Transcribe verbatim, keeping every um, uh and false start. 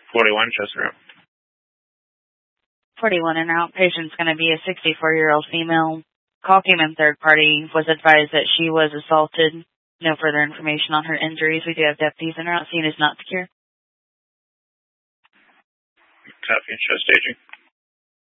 forty-one, chest room. forty-one in route. Patient's going to be a sixty-four-year-old female. Call came in third party. Was advised that she was assaulted. No further information on her injuries. We do have deputies in route. Scene is not secure. Copy. Show staging.